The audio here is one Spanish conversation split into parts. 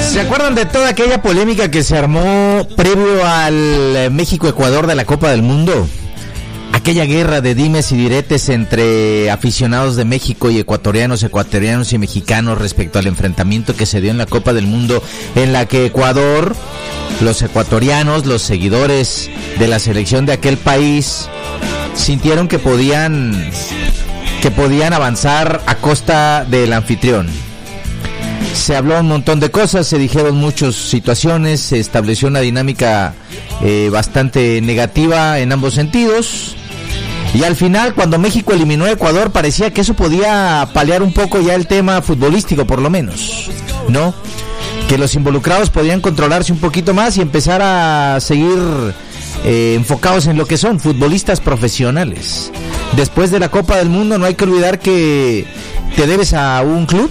¿Se acuerdan de toda aquella polémica que se armó previo al México-Ecuador de la Copa del Mundo? Aquella guerra de dimes y diretes entre aficionados de México y ecuatorianos y mexicanos respecto al enfrentamiento que se dio en la Copa del Mundo, en la que Ecuador, los ecuatorianos, los seguidores de la selección de aquel país, sintieron que podían avanzar a costa del anfitrión. Se habló un montón de cosas, se dijeron muchas situaciones, se estableció una dinámica bastante negativa en ambos sentidos. Y al final, cuando México eliminó a Ecuador, parecía que eso podía paliar un poco ya el tema futbolístico, por lo menos, ¿no? Que los involucrados podían controlarse un poquito más y empezar a seguir enfocados en lo que son futbolistas profesionales. Después de la Copa del Mundo, no hay que olvidar que te debes a un club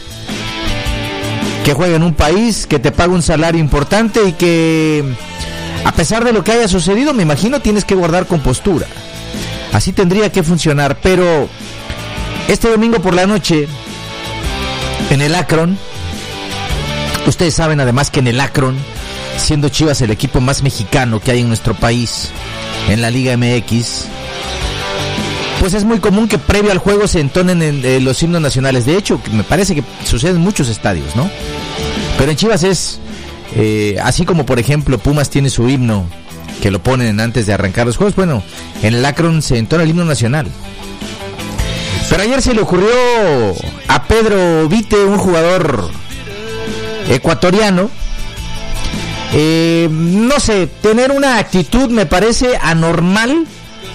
que juega en un país, que te paga un salario importante y que, a pesar de lo que haya sucedido, me imagino tienes que guardar compostura. Así tendría que funcionar, pero este domingo por la noche, en el Akron, ustedes saben además que en el Akron, siendo Chivas el equipo más mexicano que hay en nuestro país, en la Liga MX, pues es muy común que previo al juego se entonen los himnos nacionales. De hecho, me parece que sucede en muchos estadios, ¿no? Pero en Chivas es, así como por ejemplo Pumas tiene su himno, que lo ponen antes de arrancar los juegos, bueno, en el Akron se entona el himno nacional. Pero ayer se le ocurrió a Pedro Vite, un jugador ecuatoriano, no sé, tener una actitud me parece anormal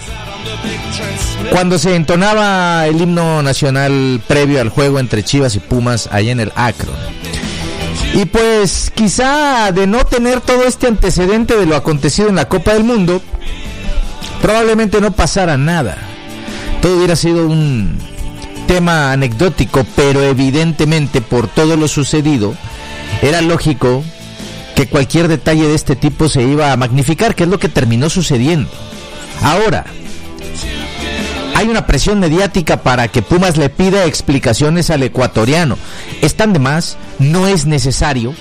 cuando se entonaba el himno nacional previo al juego entre Chivas y Pumas allá en el Akron. Y pues quizá de no tener todo este antecedente de lo acontecido en la Copa del Mundo, probablemente no pasara nada. Todo hubiera sido un tema anecdótico, pero evidentemente por todo lo sucedido, era lógico que cualquier detalle de este tipo se iba a magnificar, que es lo que terminó sucediendo. Ahora, hay una presión mediática para que Pumas le pida explicaciones al ecuatoriano. Están de más, no es necesario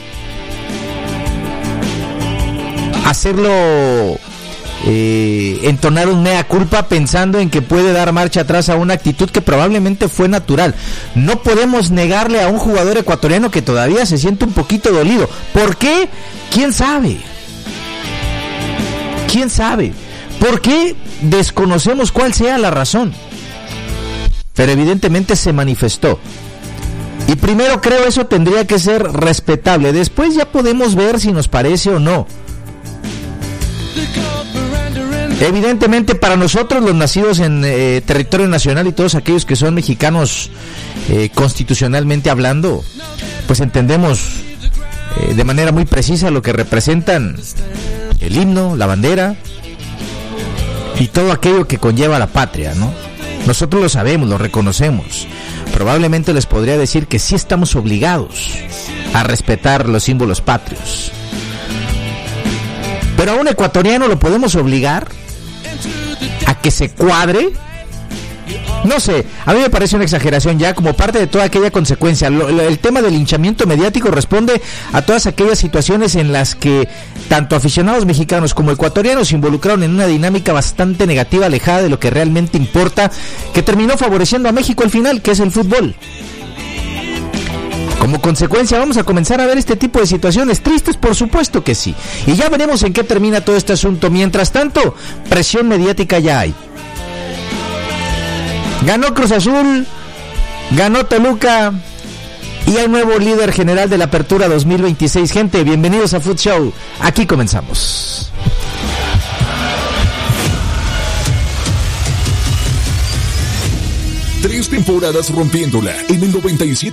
hacerlo entonar un mea culpa pensando en que puede dar marcha atrás a una actitud que probablemente fue natural. No podemos negarle a un jugador ecuatoriano que todavía se siente un poquito dolido. ¿Por qué? ¿Quién sabe? ¿Quién sabe? ¿Por qué? Desconocemos cuál sea la razón, pero evidentemente se manifestó. Y primero creo eso tendría que ser respetable. Después ya podemos ver si nos parece o no. Evidentemente para nosotros los nacidos en territorio nacional y todos aquellos que son mexicanos constitucionalmente hablando, pues entendemos de manera muy precisa lo que representan el himno, la bandera y todo aquello que conlleva la patria, ¿no? Nosotros lo sabemos, lo reconocemos. Probablemente les podría decir que sí estamos obligados a respetar los símbolos patrios. Pero a un ecuatoriano lo podemos obligar a que se cuadre. No sé, a mí me parece una exageración ya como parte de toda aquella consecuencia. El tema del linchamiento mediático responde a todas aquellas situaciones en las que tanto aficionados mexicanos como ecuatorianos se involucraron en una dinámica bastante negativa, alejada de lo que realmente importa, que terminó favoreciendo a México al final, que es el fútbol. Como consecuencia vamos a comenzar a ver este tipo de situaciones tristes, por supuesto que sí. Y ya veremos en qué termina todo este asunto. Mientras tanto, presión mediática ya hay. Ganó Cruz Azul, ganó Toluca y hay nuevo líder general de la Apertura 2026. Gente, bienvenidos a Food Show. Aquí comenzamos. 3 temporadas rompiéndola en el 97.